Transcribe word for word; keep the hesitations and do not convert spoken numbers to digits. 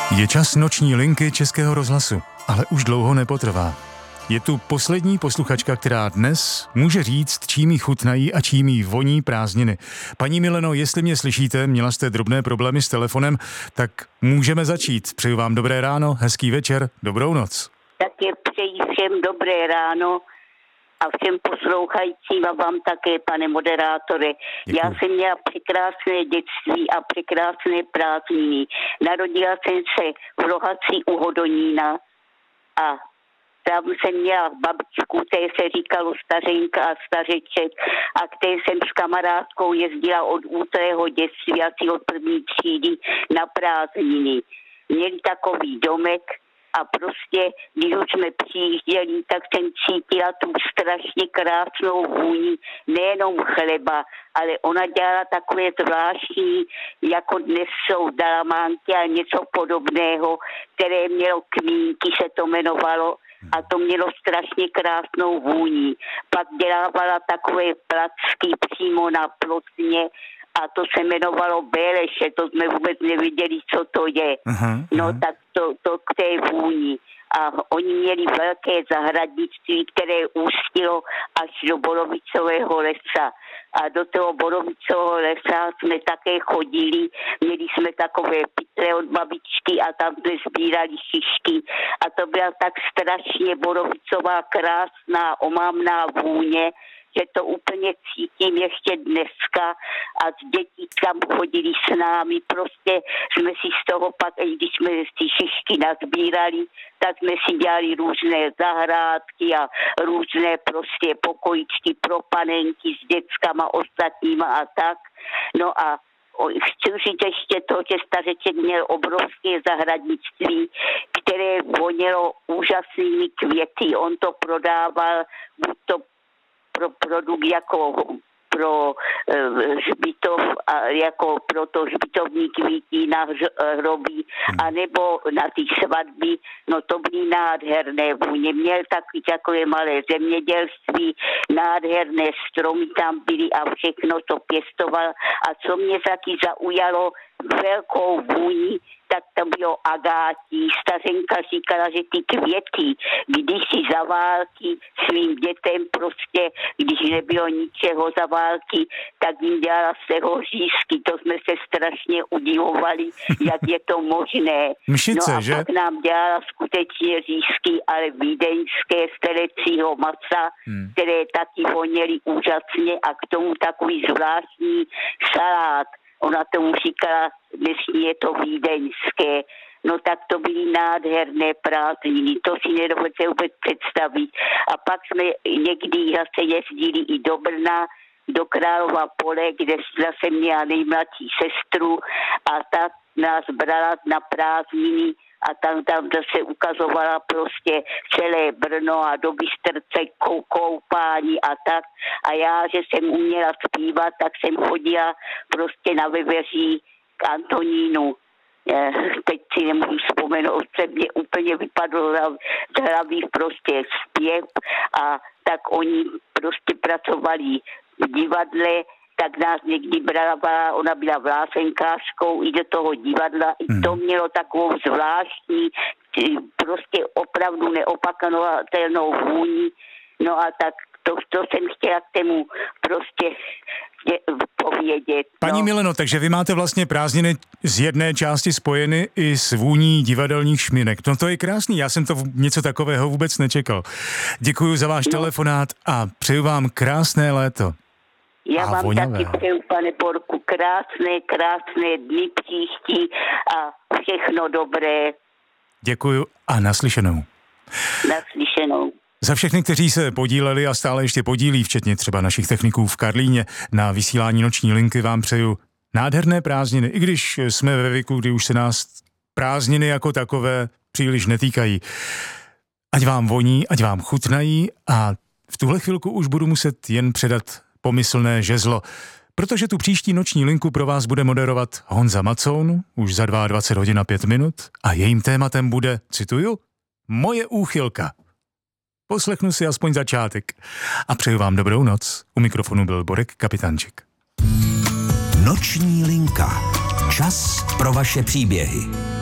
Je čas noční linky Českého rozhlasu, ale už dlouho nepotrvá. Je tu poslední posluchačka, která dnes může říct, čím jí chutnají a čím jí voní prázdniny. Paní Mileno, jestli mě slyšíte, měla jste drobné problémy s telefonem, tak můžeme začít. Přeju vám dobré ráno, hezký večer, dobrou noc. Také přeji všem dobré ráno a všem poslouchajícím a vám také, pane moderátore. Děkuji. Já jsem měla překrásné dětství a překrásné prázdniny. Narodila jsem se v Rohací u Hodonína a tam jsem měla babičku, které se říkalo Stařenka a Stařeček, a které jsem s kamarádkou jezdila od útlého dětství, asi od první třídy na prázdniny. Měli takový domek a prostě, když už jsme přijížděli, tak jsem cítila tu strašně krásnou vůni, nejenom chleba, ale ona dělala takové zvláštní, jako dnes jsou dalamánky a něco podobného, které mělo kmínky, se to jmenovalo, a to mělo strašně krásnou vůni. Pak dělávala takové placky přímo na plotně a to se jmenovalo béleše, to jsme vůbec nevěděli, co to je. Uh-huh, no uh-huh. Tak to, to k té vůni. A oni měli velké zahradnictví, které ústilo až do Borovicového lesa. A do toho Borovicového lesa jsme také chodili, měli jsme takové pytle od babičky a tam jsme sbírali šišky. A to byla tak strašně borovicová, krásná, omamná vůně, že to úplně cítím ještě dneska a děti tam chodili s námi, prostě jsme si z toho pak, když jsme si šišky nazbírali, tak jsme si dělali různé zahrádky a různé prostě pokojičky pro panenky s dětskama ostatníma a tak. No a chci říct ještě to, že Stařeček měl obrovské zahradnictví, které vonělo úžasnými květy. On to prodával, buď to pro produkt jako pro e, hřbitov a jako pro to hřbitovní kvítí na hrobí, anebo na ty svatby, no to byly nádherné vůně. Měl takový takové malé zemědělství, nádherné stromy tam byly a všechno to pěstoval. A co mě taky zaujalo velkou vůni, tak to bylo agátí. Stařenka říkala, že ty květy, když si za války svým dětem prostě, když nebylo ničeho za války, tak jim dělala z toho řízky. To jsme se strašně udivovali, jak je to možné. Mšice, no a že? pak nám dělala skutečně řízky, ale vídeňské z telecího masa, hmm. které taky voněly úžasně a k tomu takový zvláštní salát. Ona tomu říkala, dnešní je to vídeňské. No tak to byly nádherné prázdniny, to si nedovedete vůbec představit. A pak jsme někdy zase jezdili i do Brna, do Králova Pole, kde zase měla nejmladší sestru a ta nás brala na prázdniny a tam, tam se ukazovala prostě celé Brno a do Bystrce koupání a tak. A já, že jsem uměla zpívat, tak jsem chodila prostě na Veveří k Antonínu. Teď si nemůžu vzpomenout, se mě úplně vypadlo z hlavy prostě zpěv a tak oni prostě pracovali v divadle, tak nás někdy brala, ona byla vlásenkářkou i do toho divadla, i to mělo takovou zvláštní, prostě opravdu neopakovatelnou vůni, no a tak to, to jsem chtěla k tému prostě povědět. Paní no. Mileno, takže vy máte vlastně prázdniny z jedné části spojeny i s vůní divadelních šminek. No to je krásný, já jsem to něco takového vůbec nečekal. Děkuji za váš no. telefonát a přeju vám krásné léto. Já a vám voňavé. taky přeju, pane Borku, krásné, krásné dny příští a všechno dobré. Děkuji a naslyšenou. Naslyšenou. Za všechny, kteří se podíleli a stále ještě podílí, včetně třeba našich techniků v Karlíně, na vysílání noční linky vám přeju nádherné prázdniny, i když jsme ve věku, kdy už se nás prázdniny jako takové příliš netýkají. Ať vám voní, ať vám chutnají a v tuhle chvilku už budu muset jen předat pomyslné žezlo, protože tu příští noční linku pro vás bude moderovat Honza Macoun už za dvacet dva hodin a pět minut a jejím tématem bude, cituju, moje úchylka. Poslechnu si aspoň začátek a přeju vám dobrou noc. U mikrofonu byl Borek Kapitanček. Noční linka. Čas pro vaše příběhy.